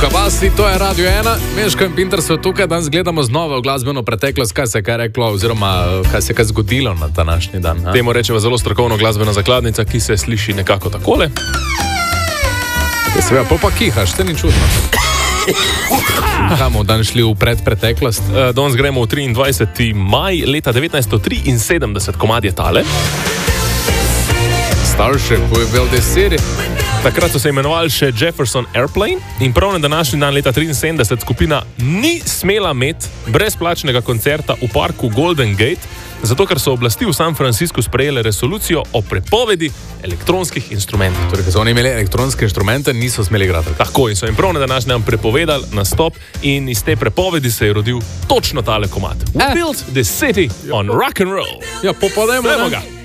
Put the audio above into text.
Kavasi, to je Radio 1, Meško in Pinter so tukaj, danes gledamo znova v glasbeno preteklost, kaj se je kaj reklo, oziroma kaj se je kaj zgodilo na današnji dan. Temu rečeva zelo strokovno glasbena zakladnica, ki se sliši nekako takole. Ja, seveda, pa kihaš, te ni čudno. Kamo dan šli v preteklost? Danes gremo v 23. maj leta 1973, komad je tale. Starship, we build this city. Takrat so se imenovali še Jefferson Airplane in prav na današnji dan leta 1973 skupina ni smela imeti brezplačnega koncerta v parku Golden Gate, zato ker so oblasti v San Franciscu sprejele resolucijo o prepovedi elektronskih instrumentov. Torej, ker so oni imeli elektronske instrumente, niso smeli igrati. Tako, in so jim prav na današnji dan prepovedali nastop in iz te prepovedi se je rodil točno tale komad. We built the city on rock and roll. Ja, popademo. Dajmo ga.